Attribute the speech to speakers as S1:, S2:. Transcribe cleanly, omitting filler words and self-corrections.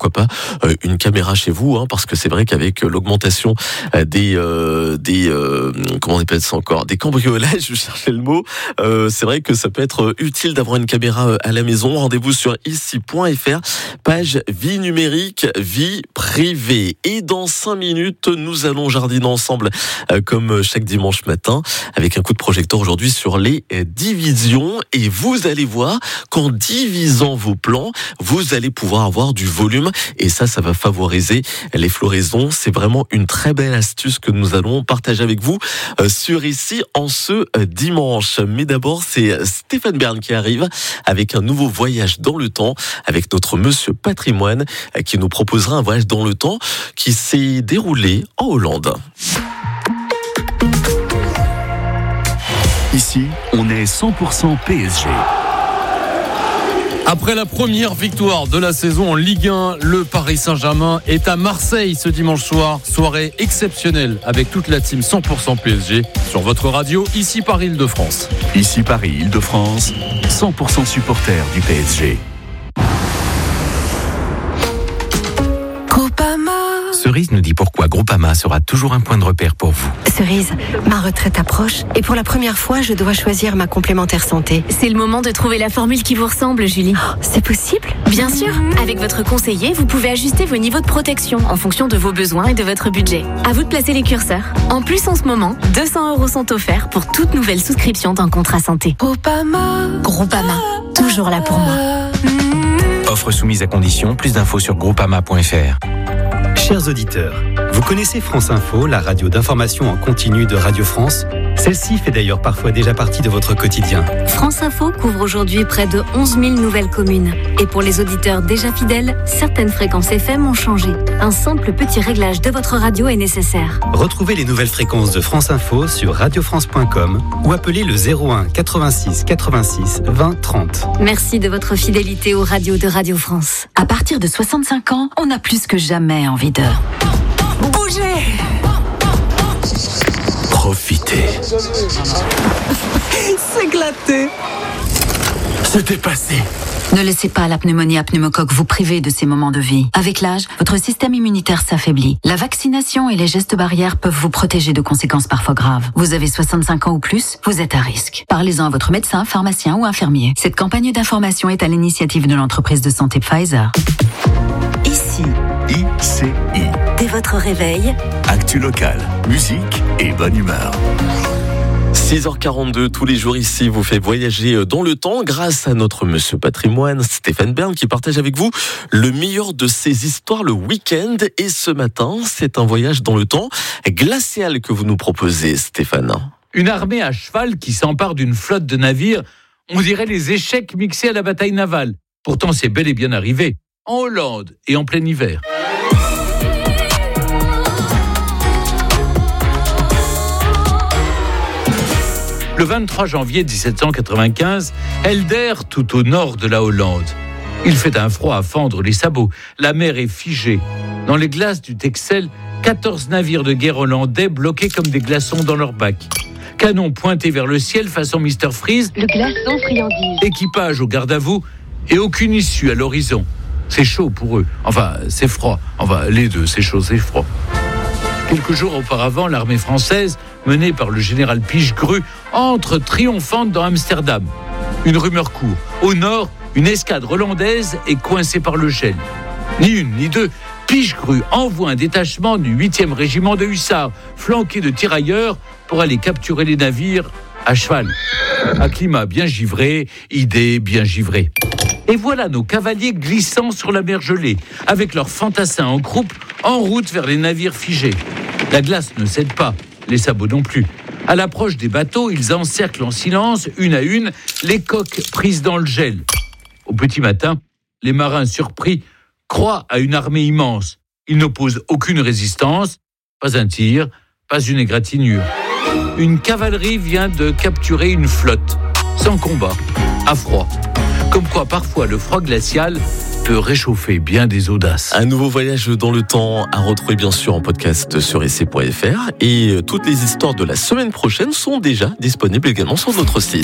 S1: pourquoi pas une caméra chez vous, parce que c'est vrai qu'avec l'augmentation des comment on appelle ça encore, des cambriolages, je cherchais le mot, c'est vrai que ça peut être utile d'avoir une caméra à la maison. Rendez-vous sur ici.fr, page vie numérique, vie privée. Et dans 5 minutes, nous allons jardiner ensemble comme chaque dimanche matin avec un coup de projecteur aujourd'hui sur les divisions. Et vous allez voir qu'en divisant vos plants, vous allez pouvoir avoir du volume et ça va favoriser les floraisons. C'est vraiment une très belle astuce que nous allons partager avec vous sur ici en ce dimanche. Mais d'abord, c'est Stéphane Bern qui arrive avec un nouveau voyage dans le temps avec notre monsieur Patrimoine qui nous proposera un voyage dans le temps qui s'est déroulé en Hollande.
S2: Ici, on est 100% PSG.
S3: Après la première victoire de la saison en Ligue 1, le Paris Saint-Germain est à Marseille ce dimanche soir. Soirée exceptionnelle avec toute la team 100% PSG sur votre radio, ici Paris Île-de-France.
S2: Ici Paris Île-de-France, 100% supporters du PSG.
S4: Cerise nous dit pourquoi Groupama sera toujours un point de repère pour vous.
S5: Cerise, ma retraite approche et pour la première fois, je dois choisir ma complémentaire santé.
S6: C'est le moment de trouver la formule qui vous ressemble, Julie.
S5: Oh, c'est possible ?
S6: Bien sûr. Avec votre conseiller, vous pouvez ajuster vos niveaux de protection en fonction de vos besoins et de votre budget. À vous de placer les curseurs. En plus, en ce moment, 200 € sont offerts pour toute nouvelle souscription d'un contrat santé. Groupama, toujours là pour moi.
S4: Offre soumise à condition, plus d'infos sur groupama.fr.
S7: Chers auditeurs, vous connaissez France Info, la radio d'information en continu de Radio France ? Celle-ci fait d'ailleurs parfois déjà partie de votre quotidien.
S6: France Info couvre aujourd'hui près de 11 000 nouvelles communes. Et pour les auditeurs déjà fidèles, certaines fréquences FM ont changé. Un simple petit réglage de votre radio est nécessaire.
S7: Retrouvez les nouvelles fréquences de France Info sur radiofrance.com ou appelez le 01 86 86 20 30.
S6: Merci de votre fidélité aux radios de Radio France.
S8: À partir de 65 ans, on a plus que jamais envie de bouger.
S2: Profitez.
S8: S'éclater.
S2: Se dépasser.
S8: Ne laissez pas la pneumonie à pneumocoque vous priver de ces moments de vie. Avec l'âge, votre système immunitaire s'affaiblit. La vaccination et les gestes barrières peuvent vous protéger de conséquences parfois graves. Vous avez 65 ans ou plus, vous êtes à risque. Parlez-en à votre médecin, pharmacien ou infirmier. Cette campagne d'information est à l'initiative de l'entreprise de santé Pfizer.
S5: Ici,
S2: ICI.
S5: dès votre réveil,
S2: Actu locale, musique et bonne humeur.
S1: 6h42, tous les jours ici, vous fait voyager dans le temps grâce à notre monsieur Patrimoine, Stéphane Bern, qui partage avec vous le meilleur de ses histoires le week-end. Et ce matin, c'est un voyage dans le temps glacial que vous nous proposez, Stéphane.
S3: Une armée à cheval qui s'empare d'une flotte de navires, on dirait les échecs mixés à la bataille navale. Pourtant, c'est bel et bien arrivé, en Hollande et en plein hiver. Le 23 janvier 1795, Helder, tout au nord de la Hollande. Il fait un froid à fendre les sabots. La mer est figée. Dans les glaces du Texel, 14 navires de guerre hollandais bloqués comme des glaçons dans leur bac. Canon pointé vers le ciel façon Mr. Freeze.
S6: Le glaçon friandise.
S3: Équipage au garde à vous et aucune issue à l'horizon. C'est chaud pour eux. Enfin, c'est froid. Enfin, les deux, c'est chaud, c'est froid. Quelques jours auparavant, l'armée française, menée par le général Pichegru, entre triomphante dans Amsterdam. Une rumeur court. Au nord, une escadre hollandaise est coincée par le gel. Ni une, ni deux, Pichegru envoie un détachement du 8e régiment de hussards, flanqué de tirailleurs, pour aller capturer les navires à cheval. Un climat bien givré, idées bien givrées. Et voilà nos cavaliers glissant sur la mer gelée, avec leurs fantassins en croupe, en route vers les navires figés. La glace ne cède pas, les sabots non plus. À l'approche des bateaux, ils encerclent en silence, une à une, les coques prises dans le gel. Au petit matin, les marins surpris croient à une armée immense. Ils n'opposent aucune résistance, pas un tir, pas une égratignure. Une cavalerie vient de capturer une flotte, sans combat, à froid. Comme quoi, parfois, le froid glacial peut réchauffer bien des audaces.
S1: Un nouveau voyage dans le temps à retrouver bien sûr en podcast sur ici.fr. Et toutes les histoires de la semaine prochaine sont déjà disponibles également sur notre site.